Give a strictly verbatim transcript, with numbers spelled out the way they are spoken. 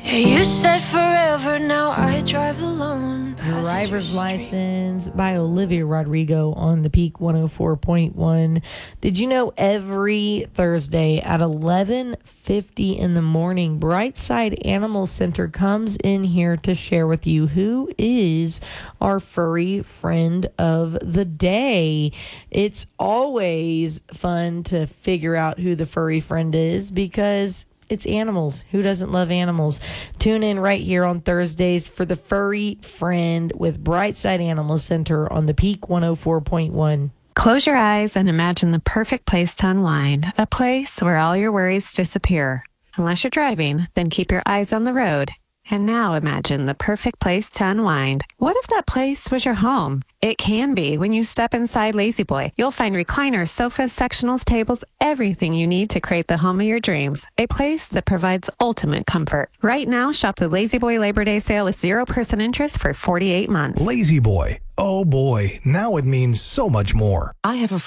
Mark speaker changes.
Speaker 1: You said forever, now I drive alone.
Speaker 2: Driver's License by Olivia Rodrigo on the Peak one oh four point one. Did you know every Thursday at eleven fifty in the morning, Brightside Animal Center comes in here to share with you who is our furry friend of the day. It's always fun to figure out who the furry friend is because it's animals. Who doesn't love animals? Tune in right here on Thursdays for the Furry Friend with Brightside Animal Center on the Peak one oh four point one.
Speaker 3: Close your eyes and imagine the perfect place to unwind, a place where all your worries disappear. Unless you're driving, then keep your eyes on the road. And now imagine the perfect place to unwind. What if that place was your home? It can be when you step inside La-Z-Boy. You'll find recliners, sofas, sectionals, tables, everything you need to create the home of your dreams. A place that provides ultimate comfort. Right now, shop the La-Z-Boy Labor Day sale with zero percent interest for forty-eight months.
Speaker 4: La-Z-Boy. Oh boy, now it means so much more.
Speaker 5: I have a